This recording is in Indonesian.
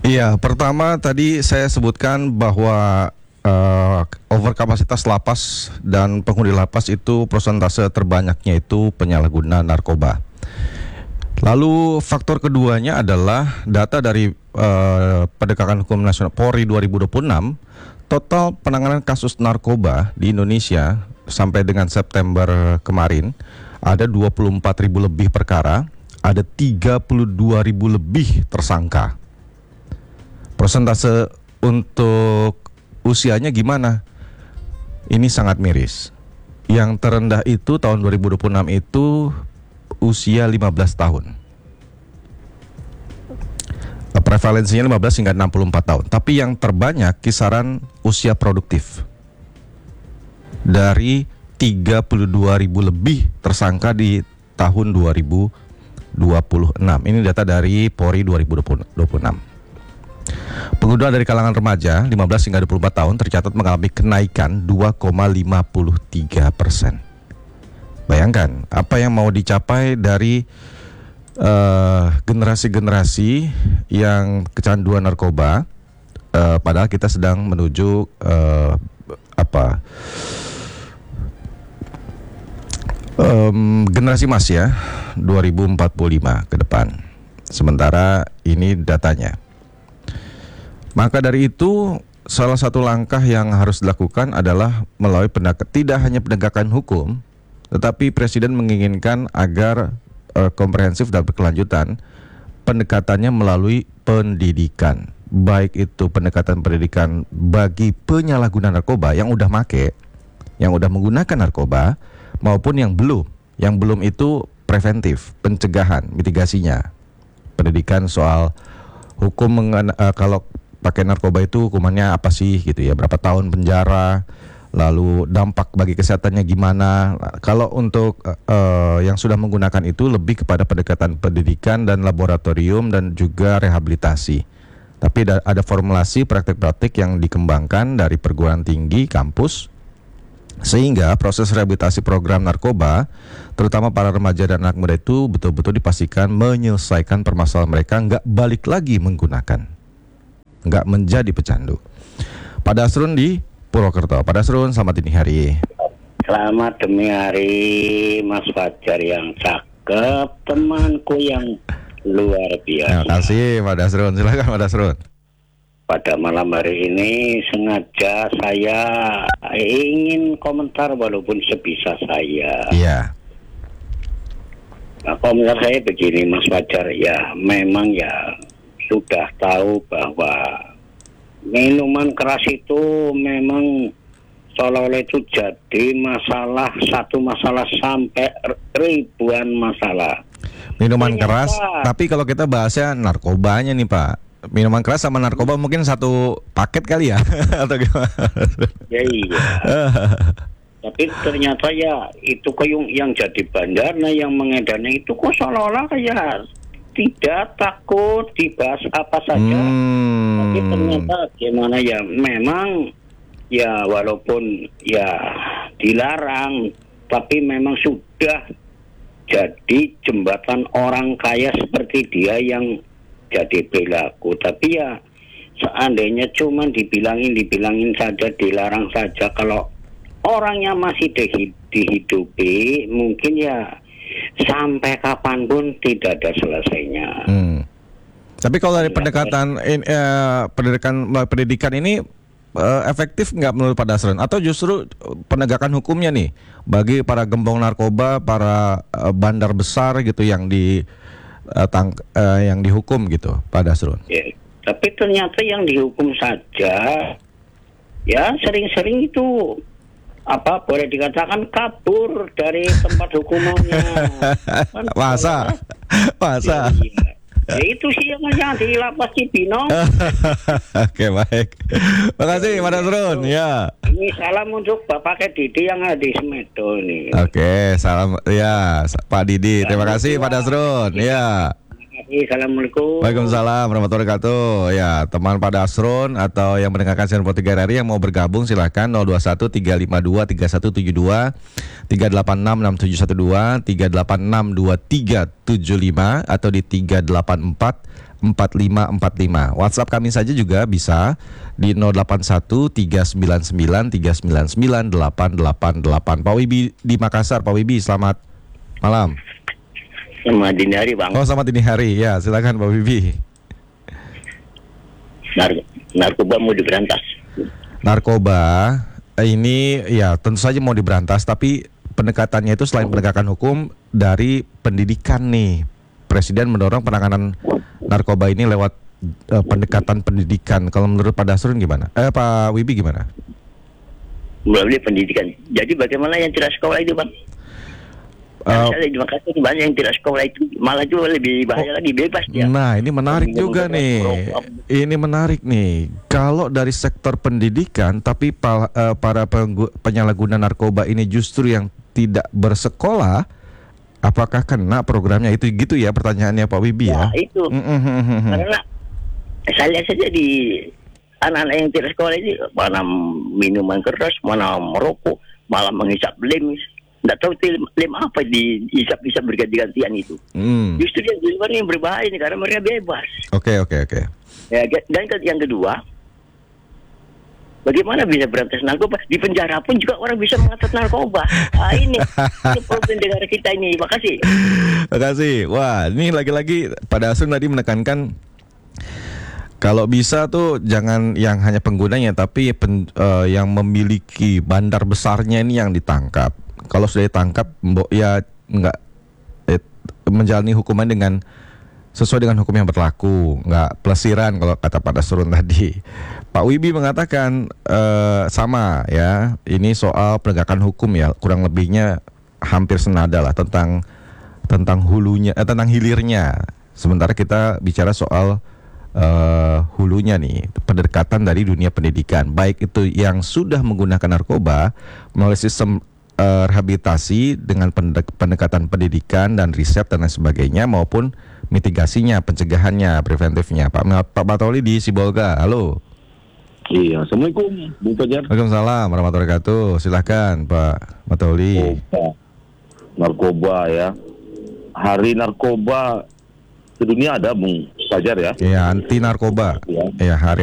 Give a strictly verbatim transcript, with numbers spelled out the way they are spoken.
Iya, pertama tadi saya sebutkan bahwa uh, overkapasitas lapas dan penghuni lapas itu persentase terbanyaknya itu penyalahguna narkoba. Lalu faktor keduanya adalah data dari uh, Penegakan Hukum Nasional Polri dua ribu dua puluh enam, total penanganan kasus narkoba di Indonesia sampai dengan September kemarin ada dua puluh empat ribu lebih perkara, ada tiga puluh dua ribu lebih tersangka. Persentase untuk usianya gimana? Ini sangat miris. Yang terendah itu tahun dua ribu dua puluh enam itu usia lima belas tahun. Prevalensinya lima belas hingga enam puluh empat tahun. Tapi yang terbanyak kisaran usia produktif. Dari tiga puluh dua ribu lebih tersangka di tahun dua ribu dua puluh enam. Ini data dari Polri dua ribu dua puluh enam. Pengguna dari kalangan remaja lima belas hingga dua puluh empat tahun tercatat mengalami kenaikan dua koma lima tiga persen. Bayangkan apa yang mau dicapai dari uh, generasi-generasi yang kecanduan narkoba, uh, padahal kita sedang menuju uh, apa um, generasi emas ya dua ribu empat puluh lima ke depan. Sementara ini datanya. Maka dari itu salah satu langkah yang harus dilakukan adalah melalui pendek- tidak hanya penegakan hukum, tetapi Presiden menginginkan agar uh, komprehensif dan berkelanjutan pendekatannya melalui pendidikan. Baik itu pendekatan pendidikan bagi penyalahguna narkoba yang udah make, yang udah menggunakan narkoba, maupun yang belum. Yang belum itu preventif, pencegahan, mitigasinya. Pendidikan soal hukum mengen- uh, kalau pakai narkoba itu hukumannya apa sih gitu ya, berapa tahun penjara, lalu dampak bagi kesehatannya gimana. Kalau untuk uh, yang sudah menggunakan itu lebih kepada pendekatan pendidikan dan laboratorium dan juga rehabilitasi. Tapi da- ada formulasi praktik-praktik yang dikembangkan dari perguruan tinggi, kampus, sehingga proses rehabilitasi program narkoba, terutama para remaja dan anak muda itu betul-betul dipastikan menyelesaikan permasalahan mereka, nggak balik lagi menggunakan, nggak menjadi pecandu. Pak Dasrun di Purwokerto. Pak Dasrun, selamat dini hari. Selamat dini hari, Mas Fajar yang cakep, temanku yang luar biasa. Terima kasih Pak Dasrun, silakan Pak Dasrun. Pada malam hari ini sengaja saya ingin komentar walaupun sebisa saya. Iya. Nah, komentar saya begini Mas Fajar, ya memang ya sudah tahu bahwa minuman keras itu memang seolah-olah itu jadi masalah, satu masalah sampai ribuan masalah. Minuman Ternyata, keras, tapi kalau kita bahasnya narkobanya nih Pak, minuman keras sama narkoba mungkin satu paket kali ya, atau gimana? Ya iya. Tapi ternyata ya itu kok yang, yang jadi bandarnya, yang mengedarnya itu kok seolah-olah kayak tidak takut dibahas apa saja. Hmm. Tapi ternyata gimana ya, memang ya walaupun ya dilarang, tapi memang sudah jadi jembatan orang kaya seperti dia yang jadi perilaku. Tapi ya seandainya cuma dibilangin dibilangin saja, dilarang saja, kalau orangnya masih dihidupi, mungkin ya sampai kapanpun tidak ada selesainya. Hmm. Tapi kalau dari pendekatan in, eh, pendidikan pendidikan ini eh, efektif nggak menurut Pak Dasrun? Atau justru penegakan hukumnya nih bagi para gembong narkoba, para eh, bandar besar gitu yang di eh, tang, eh, yang dihukum gitu, Pak Dasrun? Ya, tapi ternyata yang dihukum saja, ya sering-sering itu apa boleh dikatakan kabur dari tempat hukumannya. Kan, masa, masa. Ya, ya itu sih yang di lapas Cibinong. Oke, baik. Makasih Pak Dasrun. Ya. Ini salam untuk Bapak Didi yang ada di Semedo nih. Oke, salam ya Pak Didi. Terima kasih Pak Dasrun. Ya. Assalamualaikum. Waalaikumsalam warahmatullahi wabarakatuh. Ya, teman Pak Dasrun atau yang mendengarkan siaran Pro tiga R R I yang mau bergabung silahkan nol dua satu tiga lima dua tiga satu tujuh dua, tiga delapan enam enam tujuh satu dua, tiga delapan enam dua tiga tujuh lima atau di tiga delapan empat empat lima empat lima. WhatsApp kami saja juga bisa di nol delapan satu tiga sembilan sembilan tiga sembilan sembilan delapan delapan delapan. Pak Wibi di Makassar. Pak Wibi, selamat malam. Selamat dini hari, Bang. Oh, selamat dini hari. Ya, silakan Pak Wibi. Nar- narkoba mau diberantas. Narkoba ini ya tentu saja mau diberantas, tapi pendekatannya itu selain penegakan hukum dari pendidikan nih. Presiden mendorong penanganan narkoba ini lewat uh, pendekatan pendidikan. Kalau menurut Pak Dasrun gimana? Eh Pak Wibi gimana? Melalui pendidikan. Jadi bagaimana yang tidak sekolah itu, Bang? Uh, Misalnya di Makassar banyak yang tidak sekolah itu malah juga lebih bahaya oh, lagi, bebas dia. Nah, ini menarik juga nih. Ini menarik nih. Kalau dari sektor pendidikan, tapi pal, uh, para penggu, penyalahguna narkoba ini justru yang tidak bersekolah, apakah kena programnya itu gitu ya pertanyaannya Pak Wibi ya? Ya itu. Mm-hmm. Karena saya lihat saja di anak-anak yang tidak sekolah ini mana minuman keras, mana merokok, malah menghisap lem. Tidak tahu lem apa dihisap-hisap berganti-gantian itu. Mm. Justru yang di luar yang berbahaya nih karena mereka bebas. Oke okay, oke okay, oke. Okay. Ya, dan yang kedua, bagaimana bisa berantas narkoba? Di penjara pun juga orang bisa mengatas narkoba. Nah, ini, ini problem negara kita ini. Makasih. Makasih. Wah, ini lagi-lagi pada Asun tadi menekankan kalau bisa tuh jangan yang hanya penggunanya, tapi pen, uh, yang memiliki bandar besarnya ini yang ditangkap. Kalau sudah ditangkap, ya nggak eh, menjalani hukuman dengan sesuai dengan hukum yang berlaku, nggak pelesiran kalau kata Pak Dasrun tadi. Pak Wibi mengatakan uh, sama ya, ini soal penegakan hukum ya, kurang lebihnya hampir senada lah tentang tentang hulunya, eh, tentang hilirnya. Sementara kita bicara soal uh, hulunya nih, pendekatan dari dunia pendidikan, baik itu yang sudah menggunakan narkoba melalui sistem uh, rehabilitasi dengan pendek- pendekatan pendidikan dan riset dan lain sebagainya, maupun mitigasinya, pencegahannya, preventifnya. Pak Pak Batoli di Sibolga, halo. Iya, assalamualaikum, Bung Fajar. Waalaikumsalam warahmatullahi wabarakatuh. Silakan Pak Batoli. Oh, narkoba ya. Hari narkoba sedunia ada, Bung Fajar ya. Iya, anti narkoba. Ya. Iya, hari